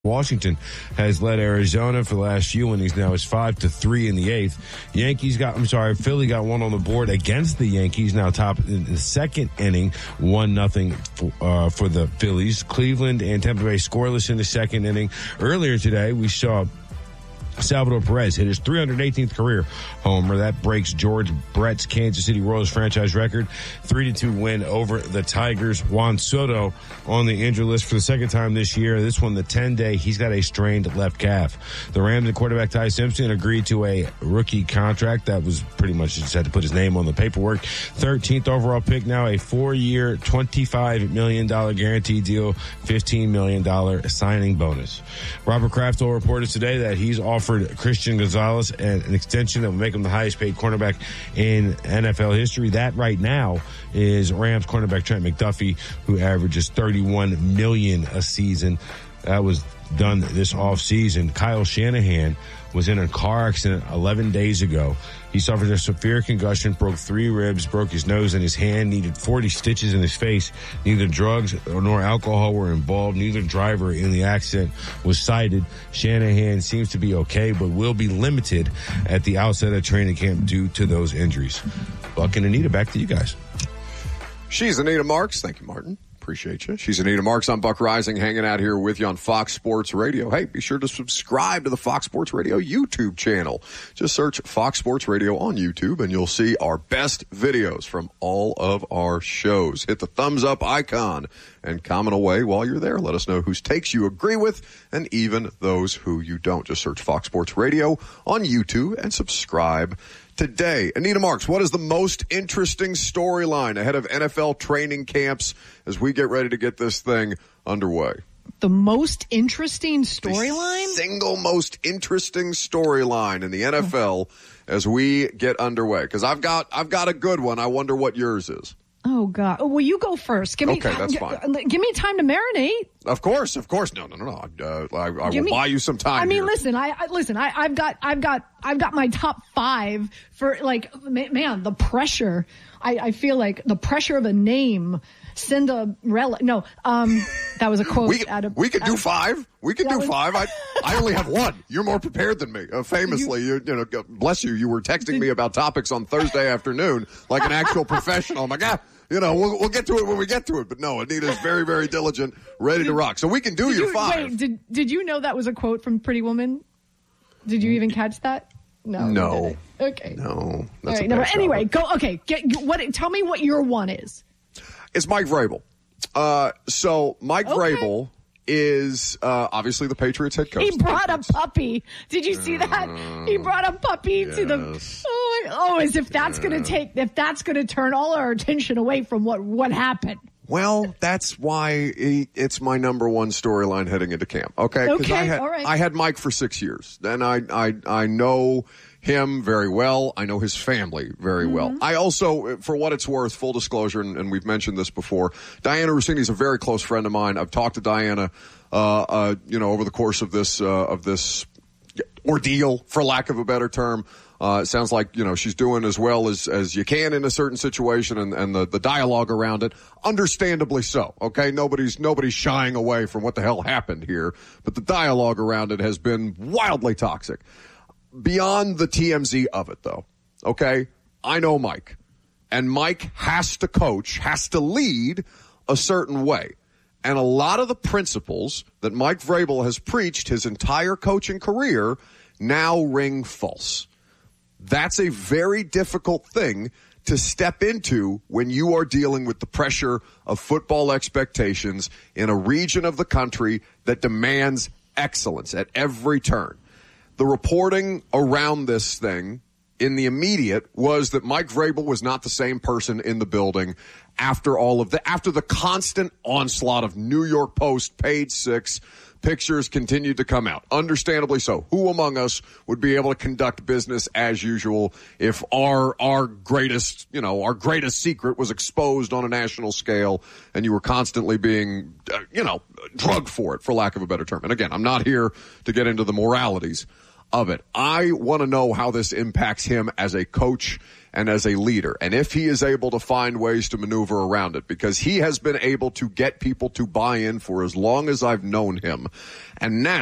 Washington has led Arizona for the last few innings. Now it's 5-3 in the eighth. Philly got one on the board against the Yankees. Now top in the second inning, 1-0 for the Phillies. Cleveland and Tampa Bay scoreless in the second inning. Earlier today, we saw Salvador Perez hit his 318th career homer. That breaks George Brett's Kansas City Royals franchise record. 3-2 win over the Tigers. Juan Soto on the injured list for the second time this year. This one, the 10-day, he's got a strained left calf. The Rams and quarterback Ty Simpson agreed to a rookie contract. That was pretty much just had to put his name on the paperwork. 13th overall pick now, a 4-year, $25 million guaranteed deal, $15 million signing bonus. Robert Kraft reported today that he's offered Christian Gonzalez an extension that will make him the highest paid cornerback in NFL history. That right now is Rams cornerback Trent McDuffie, who averages $31 million a season. That was done this offseason. Kyle Shanahan was in a car accident 11 days ago. He suffered a severe concussion, broke 3 ribs, broke his nose and his hand, needed 40 stitches in his face. Neither drugs nor alcohol were involved. Neither driver in the accident was cited. Shanahan seems to be okay, but will be limited at the outset of training camp due to those injuries. Buck and Anita, back to you guys. She's Anita Marks. Thank you, Martin. Appreciate you. She's Anita Marks. I'm Buck Rising, hanging out here with you on Fox Sports Radio. Hey, be sure to subscribe to the Fox Sports Radio YouTube channel. Just search Fox Sports Radio on YouTube, and you'll see our best videos from all of our shows. Hit the thumbs up icon and comment away while you're there. Let us know whose takes you agree with and even those who you don't. Just search Fox Sports Radio on YouTube and subscribe today. Anita Marks, what is the most interesting storyline ahead of NFL training camps as we get ready to get this thing underway? The most interesting storyline? The single most interesting storyline in the NFL as we get underway. Because I've got a good one. I wonder what yours is. Oh, God. Oh, well, you go first. Give me, okay, that's fine. Give me time to marinate. Of course. No. I will buy you some time. I mean, here. listen. I've got my top 5 for man. The pressure. I feel like the pressure of a name. Cinderella. No, that was a quote. We could do 5. We could do 5. I only have 1. You're more prepared than me. Famously, you know, bless you. You were texting me about topics on Thursday afternoon like an actual professional. I'm like, we'll get to it when we get to it. But no, Anita's very, very diligent, ready to rock. So we can do your 5. Wait, did you know that was a quote from Pretty Woman? Did you even catch that? No. Okay. No. That's all right. Anyway, go. Okay. Tell me what your 1 is. It's Mike Vrabel. So Mike Vrabel is obviously the Patriots head coach. He brought a puppy. Did you see that? He brought a puppy to the. As if that's going to turn all our attention away from what happened. Well, that's why it's my number 1 storyline heading into camp. Okay, because all right. I had Mike for 6 years, and I know him very well. I know his family very well. I also, for what it's worth, full disclosure, and we've mentioned this before, Diana Rossini is a very close friend of mine. I've talked to Diana, over the course of this ordeal, for lack of a better term. It sounds like, she's doing as well as you can in a certain situation, and the dialogue around it, understandably so. Okay. Nobody's shying away from what the hell happened here, but the dialogue around it has been wildly toxic. Beyond the TMZ of it, though, okay, I know Mike. And Mike has to coach, has to lead a certain way. And a lot of the principles that Mike Vrabel has preached his entire coaching career now ring false. That's a very difficult thing to step into when you are dealing with the pressure of football expectations in a region of the country that demands excellence at every turn. The reporting around this thing in the immediate was that Mike Vrabel was not the same person in the building after the constant onslaught of New York Post Page 6 pictures continued to come out. Understandably so. Who among us would be able to conduct business as usual if our greatest secret was exposed on a national scale and you were constantly being, drugged for it, for lack of a better term. And again, I'm not here to get into the moralities. of it. I want to know how this impacts him as a coach and as a leader, and if he is able to find ways to maneuver around it, because he has been able to get people to buy in for as long as I've known him. And now